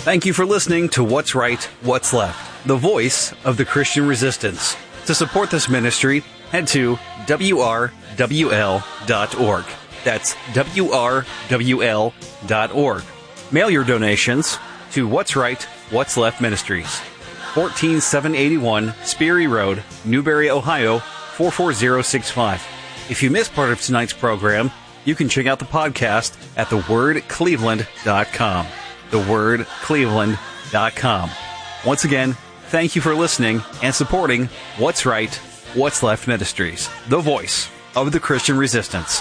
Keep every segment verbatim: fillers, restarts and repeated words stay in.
Thank you for listening to What's Right, What's Left, the voice of the Christian resistance. To support this ministry, head to W R W L dot org. That's W R W L dot org. Mail your donations to What's Right, What's Left Ministries, fourteen seven eighty-one Sperry Road, Newberry, Ohio, four four zero six five. If you missed part of tonight's program, you can check out the podcast at the word cleveland dot com. the word cleveland dot com. Once again, thank you for listening and supporting What's Right, What's Left Ministries, the voice of the Christian resistance.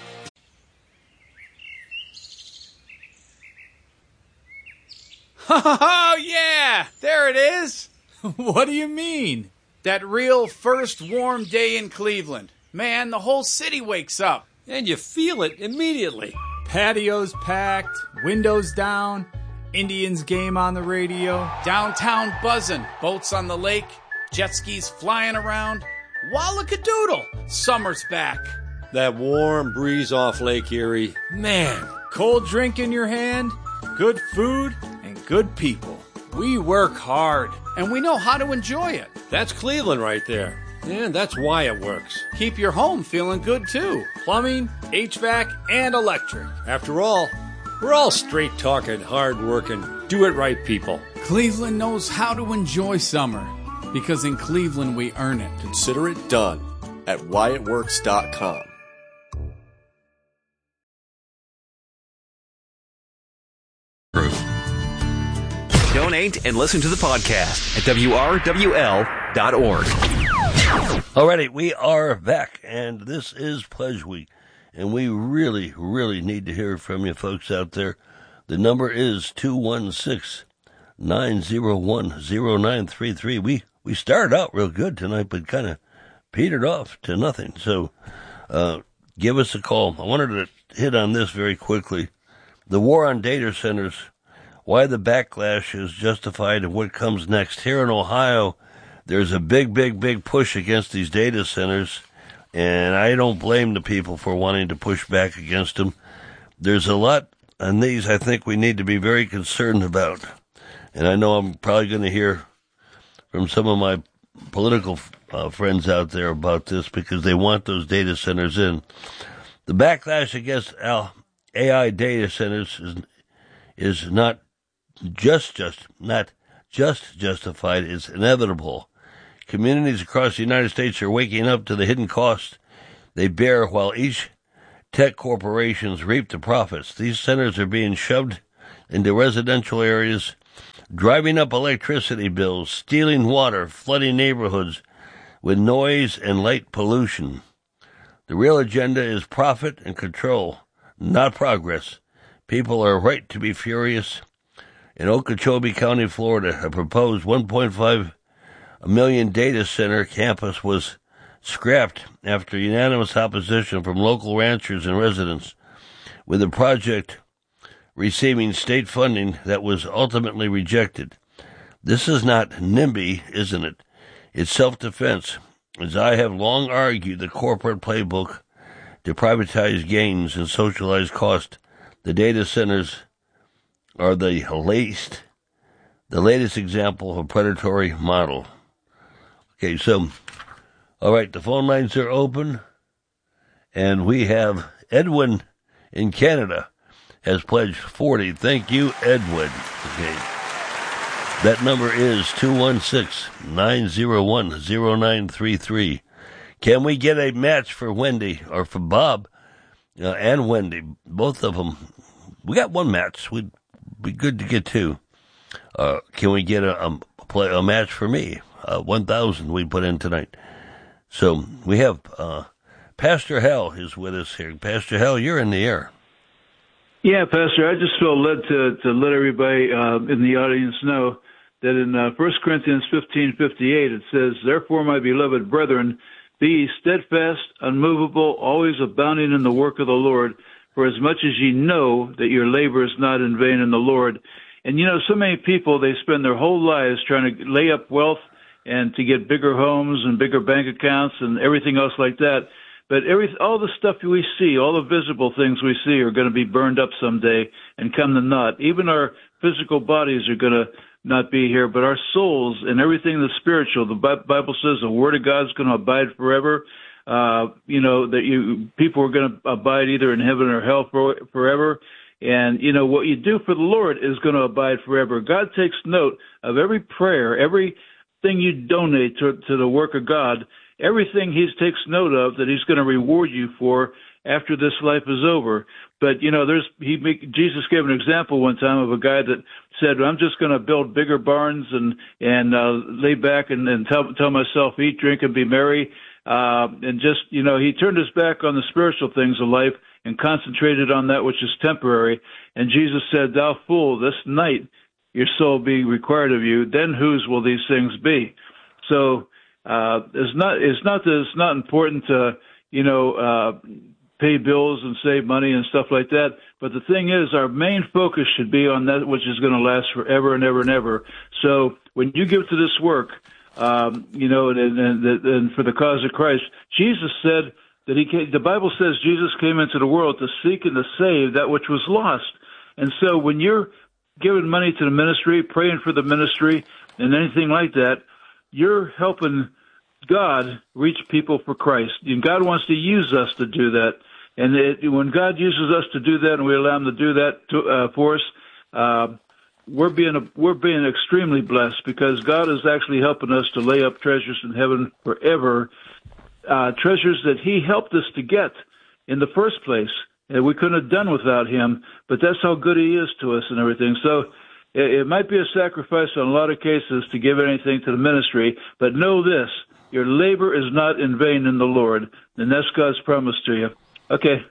Oh, yeah! There it is! What do you mean? That real first warm day in Cleveland. Man, the whole city wakes up. And you feel it immediately. Patios packed, windows down, Indians game on the radio, downtown buzzing, boats on the lake, jet skis flying around. Wallakadoodle! Summer's back. That warm breeze off Lake Erie. Man. Cold drink in your hand, good food, and good people. We work hard, and we know how to enjoy it. That's Cleveland right there. And that's why it works. Keep your home feeling good, too. Plumbing, H V A C, and electric. After all, we're all straight-talking, hard-working, do-it-right people. Cleveland knows how to enjoy summer, because in Cleveland we earn it. Consider it done at why it works dot com. Donate and listen to the podcast at W R W L dot org. Alrighty, we are back, and this is Pledge Week, and we really, really need to hear from you folks out there. The number is two one six, nine zero one, zero nine three three. We we started out real good tonight, but kind of petered off to nothing. So uh, give us a call. I wanted to hit on this very quickly. The war on data centers, why the backlash is justified and what comes next. Here in Ohio, there's a big, big, big push against these data centers, and I don't blame the people for wanting to push back against them. There's a lot on these I think we need to be very concerned about, and I know I'm probably going to hear from some of my political uh, friends out there about this because they want those data centers in. The backlash against A I data centers is, is not just, just, not just justified, it's inevitable. Communities across the United States are waking up to the hidden costs they bear while each tech corporations reap the profits. These centers are being shoved into residential areas, driving up electricity bills, stealing water, flooding neighborhoods with noise and light pollution. The real agenda is profit and control, not progress. People are right to be furious. In Okeechobee County, Florida, a proposed one point five million data center campus was scrapped after unanimous opposition from local ranchers and residents, with the project receiving state funding that was ultimately rejected. This is not NIMBY, isn't it? It's self-defense. As I have long argued, the corporate playbook to privatize gains and socialize cost, the data centers are the latest, the latest example of a predatory model. Okay, so, all right, the phone lines are open, and we have Edwin in Canada has pledged forty. Thank you, Edwin. Okay. That number is two one six, nine zero one, zero nine three three. Can we get a match for Wendy, or for Bob uh, and Wendy, both of them? We got one match. We'd be good to get two. Uh, can we get a, a, play, a match for me? Uh, one thousand we put in tonight. So we have uh, Pastor Hal is with us here. Pastor Hal, you're in the air. Yeah, Pastor, I just feel led to, to let everybody uh, in the audience know that in uh, First Corinthians fifteen fifty-eight it says, "Therefore, my beloved brethren, be ye steadfast, unmovable, always abounding in the work of the Lord, for as much as ye know that your labor is not in vain in the Lord." And, you know, so many people, they spend their whole lives trying to lay up wealth and to get bigger homes and bigger bank accounts and everything else like that. But every all the stuff we see, all the visible things we see, are going to be burned up someday and come to naught. Even our physical bodies are going to not be here, but our souls and everything that's spiritual. The Bible says the Word of God is going to abide forever. Uh, you know, that you people are going to abide either in heaven or hell for, forever. And, you know, what you do for the Lord is going to abide forever. God takes note of every prayer, everything you donate to, to the work of God, everything he takes note of that he's going to reward you for after this life is over. But, you know, there's he make, Jesus gave an example one time of a guy that said, I'm just going to build bigger barns and, and uh, lay back and, and tell, tell myself, eat, drink, and be merry. Uh, and just, you know, he turned his back on the spiritual things of life and concentrated on that which is temporary. And Jesus said, thou fool, this night your soul be required of you, then whose will these things be? So uh, it's not it's not that it's not important to, you know, uh, pay bills and save money and stuff like that. But the thing is, our main focus should be on that which is going to last forever and ever and ever. So when you give to this work, um, you know, and, and, and for the cause of Christ, Jesus said that he came, the Bible says Jesus came into the world to seek and to save that which was lost. And so when you're giving money to the ministry, praying for the ministry, and anything like that, you're helping God reach people for Christ. And God wants to use us to do that. And it, when God uses us to do that, and we allow him to do that to, uh, for us, uh, we're being a, we're being extremely blessed, because God is actually helping us to lay up treasures in heaven forever, uh, treasures that he helped us to get in the first place. And we couldn't have done without him, but that's how good he is to us and everything. So it, it might be a sacrifice in a lot of cases to give anything to the ministry, but know this, your labor is not in vain in the Lord, and that's God's promise to you. Okay.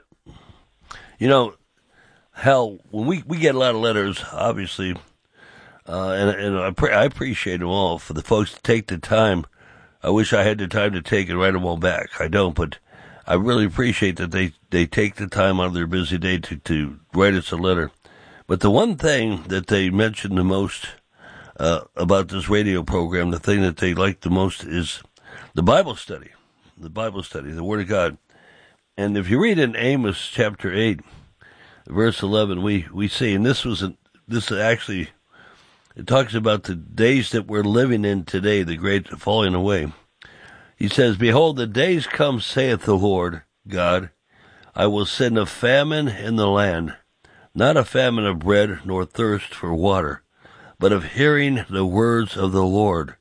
You know, Hal, when we, we get a lot of letters, obviously, uh, and, and I, pre- I appreciate them all for the folks to take the time. I wish I had the time to take and write them all back. I don't, but I really appreciate that they, they take the time out of their busy day to, to write us a letter. But the one thing that they mention the most uh, about this radio program, the thing that they like the most is the Bible study, the Bible study, the Word of God. And if you read in Amos chapter eight, verse eleven, we, we see, and this was, a, this actually, it talks about the days that we're living in today, the great falling away. He says, behold, the days come, saith the Lord God, I will send a famine in the land, not a famine of bread nor thirst for water, but of hearing the words of the Lord.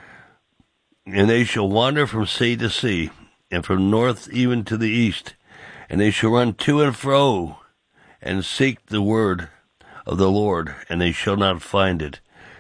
And they shall wander from sea to sea, and from north even to the east, and they shall run to and fro, and seek the word of the Lord, and they shall not find it.